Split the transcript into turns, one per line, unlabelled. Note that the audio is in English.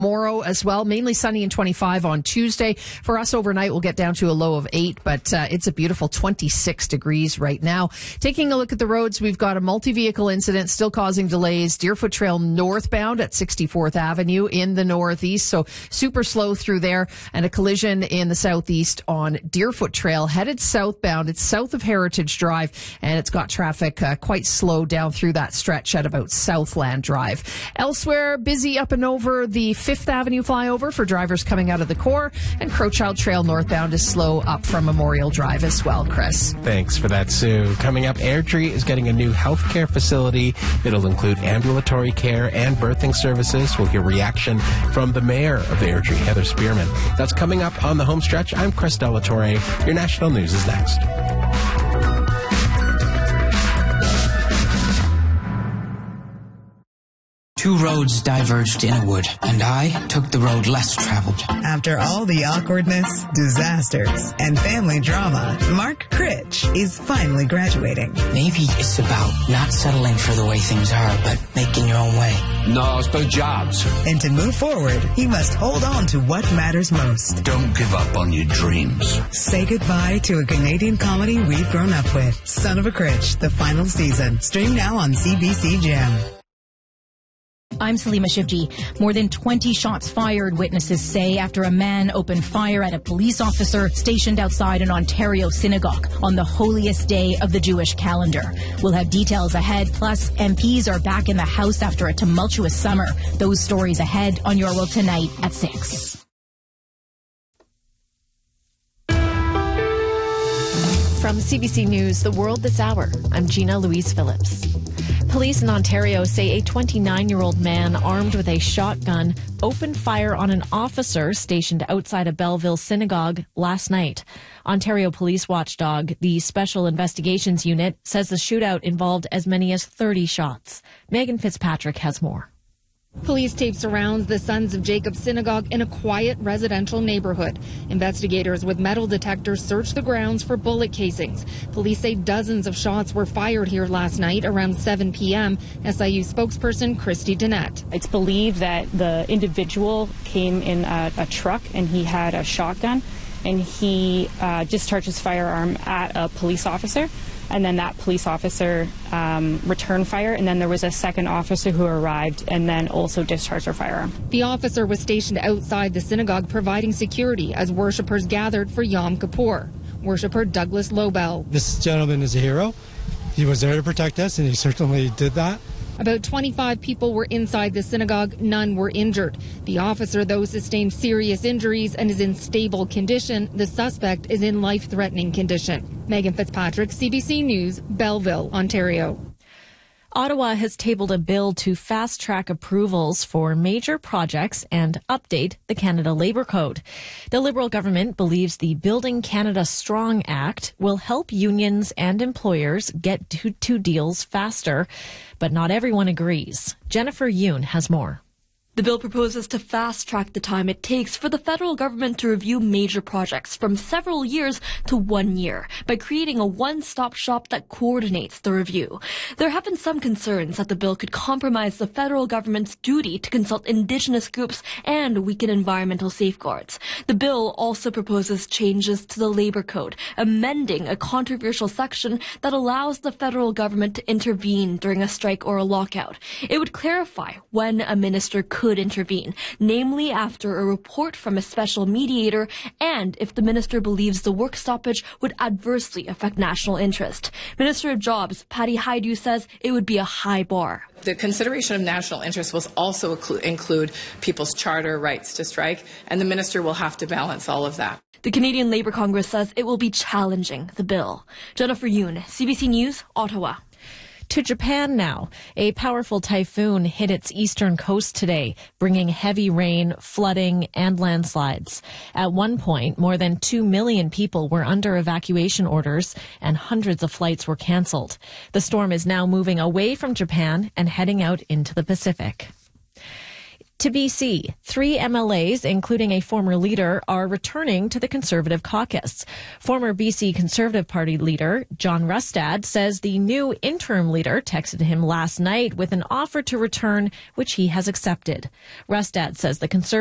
Tomorrow as well, mainly sunny and 25 on Tuesday. For us overnight, we'll get down to a low of 8, but it's a beautiful 26 degrees right now. Taking a look at the roads, we've got a multi-vehicle incident still causing delays. Deerfoot Trail northbound at 64th Avenue in the northeast, so super slow through there, and a collision in the southeast on Deerfoot Trail headed southbound. It's south of Heritage Drive, and it's got traffic quite slow down through that stretch at about Southland Drive. Elsewhere, busy up and over the 5th Avenue flyover for drivers coming out of the core, and Crowchild Trail northbound is slow up from Memorial Drive as well, Chris.
Thanks for that, Sue. Coming up, Airdrie is getting a new healthcare facility. It'll include ambulatory care and birthing services. We'll hear reaction from the mayor of Airdrie, Heather Spearman. That's coming up on the home stretch. I'm Chris Delatorre. Your national news is next.
Two roads diverged in a wood, and I took the road less traveled.
After all the awkwardness, disasters, and family drama, Mark Critch is finally graduating.
Maybe it's about not settling for the way things are, but making your own way.
No, it's about jobs.
And to move forward, he must hold on to what matters most.
Don't give up on your dreams.
Say goodbye to a Canadian comedy we've grown up with. Son of a Critch, the final season. Stream now on CBC Gem.
I'm Salima Shivji. More than 20 shots fired, witnesses say, after a man opened fire at a police officer stationed outside an Ontario synagogue on the holiest day of the Jewish calendar. We'll have details ahead, plus MPs are back in the House after a tumultuous summer. Those stories ahead on Your World Tonight at 6.
From CBC News, The World This Hour, I'm Gina Louise Phillips. Police in Ontario say a 29-year-old man armed with a shotgun opened fire on an officer stationed outside a Belleville synagogue last night. Ontario Police Watchdog, the Special Investigations Unit, says the shootout involved as many as 30 shots. Megan Fitzpatrick has more.
Police tape surrounds the Sons of Jacob Synagogue in a quiet residential neighborhood. Investigators with metal detectors search the grounds for bullet casings. Police say dozens of shots were fired here last night around 7 p.m. SIU spokesperson Christy Dennett.
It's believed that the individual came in a truck and he had a shotgun and he discharged his firearm at a police officer. And then that police officer returned fire, and then there was a second officer who arrived and then also discharged her firearm.
The officer was stationed outside the synagogue providing security as worshippers gathered for Yom Kippur. Worshipper Douglas Lobel.
This gentleman is a hero. He was there to protect us, and he certainly did that.
About 25 people were inside the synagogue. None were injured. The officer, though, sustained serious injuries and is in stable condition. The suspect is in life-threatening condition. Megan Fitzpatrick, CBC News, Belleville, Ontario.
Ottawa has tabled a bill to fast-track approvals for major projects and update the Canada Labour Code. The Liberal government believes the Building Canada Strong Act will help unions and employers get to deals faster, but not everyone agrees. Jennifer Yoon has more.
The bill proposes to fast-track the time it takes for the federal government to review major projects from several years to 1 year by creating a one-stop shop that coordinates the review. There have been some concerns that the bill could compromise the federal government's duty to consult Indigenous groups and weaken environmental safeguards. The bill also proposes changes to the Labour Code, amending a controversial section that allows the federal government to intervene during a strike or a lockout. It would clarify when a minister could intervene, namely after a report from a special mediator and if the minister believes the work stoppage would adversely affect national interest. Minister of Jobs, Patty Hajdu, says it would be a high bar.
The consideration of national interest will also include people's charter rights to strike, and the minister will have to balance all of that.
The Canadian Labour Congress says it will be challenging the bill. Jennifer Yoon, CBC News, Ottawa.
To Japan now. A powerful typhoon hit its eastern coast today, bringing heavy rain, flooding, and landslides. At one point, more than 2 million people were under evacuation orders, and hundreds of flights were canceled. The storm is now moving away from Japan and heading out into the Pacific. To BC, 3 MLAs, including a former leader, are returning to the Conservative caucus. Former BC Conservative Party leader John Rustad says the new interim leader texted him last night with an offer to return, which he has accepted. Rustad says the Conservative